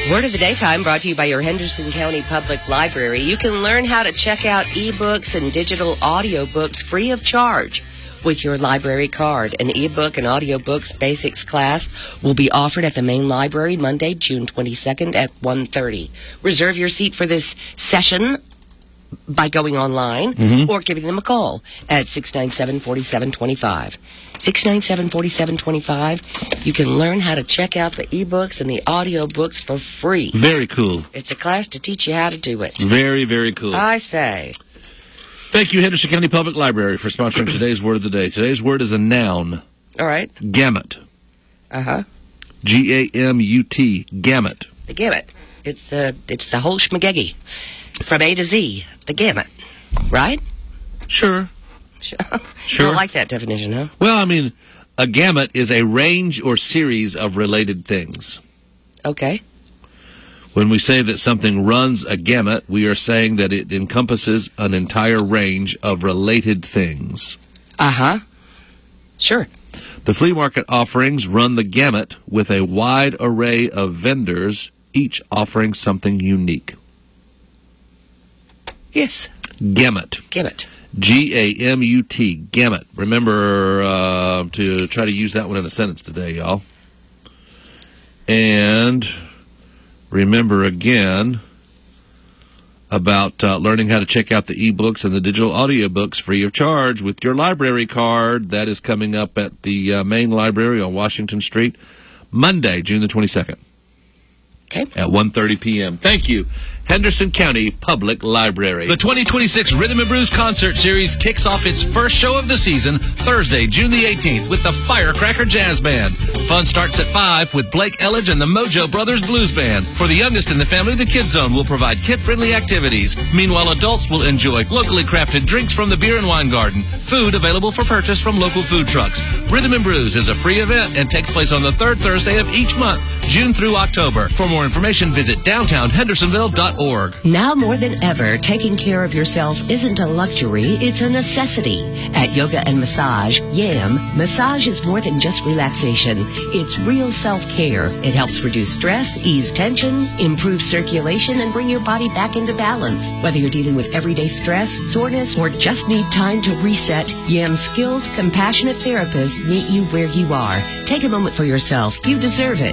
Word of the Daytime brought to you by your Henderson County Public Library. You can learn how to check out ebooks and digital audiobooks free of charge with your library card. An ebook and audiobooks basics class will be offered at the main library Monday, June 22nd at 1:30. Reserve your seat for this session by going online or giving them a call at 697-4725. 697-4725. You can learn how to check out the ebooks and the audiobooks for free. Very cool. It's a class to teach you how to do it. Very, very cool. I say. Thank you, Henderson County Public Library, for sponsoring today's Word of the Day. Today's word is a noun. All right. Gamut. Uh-huh. G-A-M-U-T. Gamut. The gamut. It's the whole schmagegi. From A to Z. The gamut. Right? Sure. You don't like that definition, huh? Well, I mean, a gamut is a range or series of related things. Okay. When we say that something runs a gamut, we are saying that it encompasses an entire range of related things. Uh-huh. Sure. The flea market offerings run the gamut with a wide array of vendors, each offering something unique. Yes. Gamut. Gamut. G-A-M-U-T. Gamut. Remember to try to use that one in a sentence today, y'all. And remember again about learning how to check out the ebooks and the digital audiobooks free of charge with your library card. That is coming up at the main library on Washington Street, Monday, June the 22nd. Okay. At 1:30 p.m. Thank you, Henderson County Public Library. The 2026 Rhythm and Blues Concert Series kicks off its first show of the season Thursday, June the 18th with the Firecracker Jazz Band. Fun starts at 5 with Blake Elledge and the Mojo Brothers Blues Band. For the youngest in the family, the Kids Zone will provide kid-friendly activities. Meanwhile, adults will enjoy locally crafted drinks from the Beer and Wine Garden. Food available for purchase from local food trucks. Rhythm and Brews is a free event and takes place on the third Thursday of each month, June through October. For more information, visit downtownhendersonville.org. Now more than ever, taking care of yourself isn't a luxury, it's a necessity. At Yoga and Massage, YAM, massage is more than just relaxation. It's real self-care. It helps reduce stress, ease tension, improve circulation, and bring your body back into balance. Whether you're dealing with everyday stress, soreness, or just need time to reset, YAM's skilled, compassionate therapists meet you where you are. Take a moment for yourself. You deserve it.